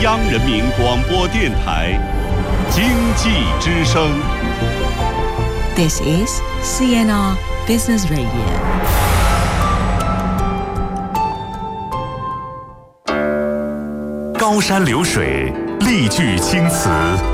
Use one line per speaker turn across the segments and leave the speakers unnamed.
央人民广播电台经济之声。
This is CNR Business Radio.
高山流水，丽句青词，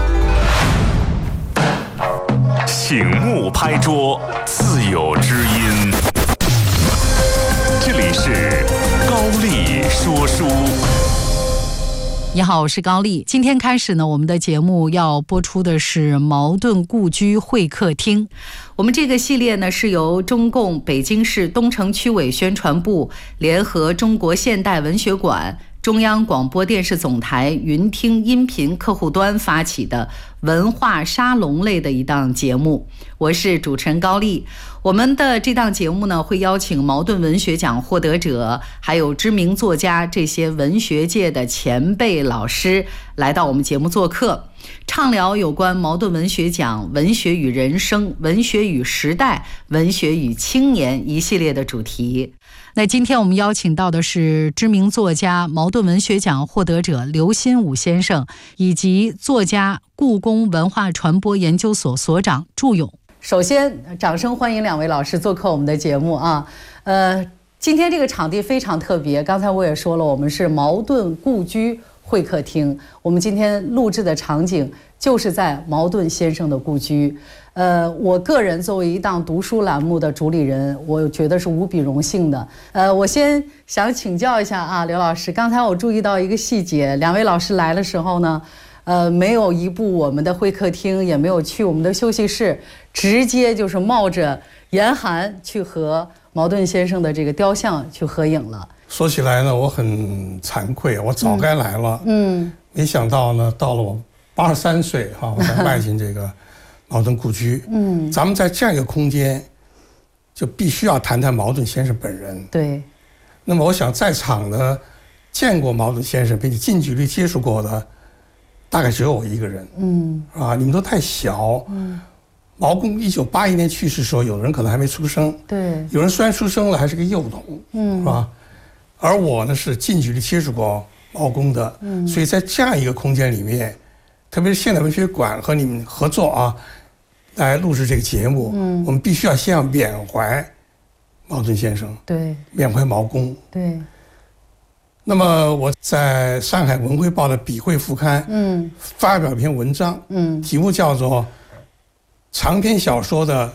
醒目拍桌，自有知音。这里是高丽说书。
你好，我是高丽。今天开始呢，我们的节目要播出的是茅盾故居会客厅。我们这个系列呢，是由中共北京市东城区委宣传部联合中国现代文学馆、中央广播电视总台云听音频客户端发起的文化沙龙类的一档节目。我是主持人高丽。我们的这档节目呢，会邀请茅盾文学奖获得者，还有知名作家，这些文学界的前辈老师来到我们节目做客，畅聊有关茅盾文学奖、文学与人生、文学与时代、文学与青年一系列的主题。那今天我们邀请到的是知名作家、茅盾文学奖获得者刘心武先生，以及作家、故宫文化传播研究所所长祝勇。首先，掌声欢迎两位老师做客我们的节目啊！今天这个场地非常特别，刚才我也说了，我们是茅盾故居会客厅。我们今天录制的场景就是在茅盾先生的故居。我个人作为一档读书栏目的主理人，我觉得是无比荣幸的。我先想请教一下啊，刘老师，刚才我注意到一个细节，两位老师来的时候呢，没有移步我们的会客厅，也没有去我们的休息室，直接就是冒着严寒去和茅盾先生的这个雕像去合影了。
说起来呢，我很惭愧，我早该来了。没想到呢，到了我83岁哈，我才迈进这个茅盾故居。咱们在这样一个空间，就必须要谈谈茅盾先生本人。
对。
那么我想在场的见过茅盾先生并且近距离接触过的，大概只有我一个人。你们都太小。毛公1981年去世的时候，有的人可能还没出生。
对。
有人虽然出生了，还是个幼童。是吧？而我呢是近距离接触过毛公的。所以在这样一个空间里面，特别是现代文学馆和你们合作啊，来录制这个节目。我们必须要先要缅怀茅盾先生。
对。
缅怀毛公。
对。
那么我在上海文汇报的笔会副刊发表一篇文章，题目叫做长篇小说的